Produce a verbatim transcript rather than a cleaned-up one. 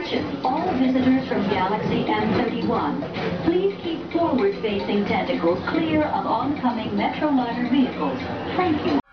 Attention, all visitors from Galaxy M thirty-one. Please keep forward-facing tentacles clear of oncoming Metroliner vehicles. Thank you.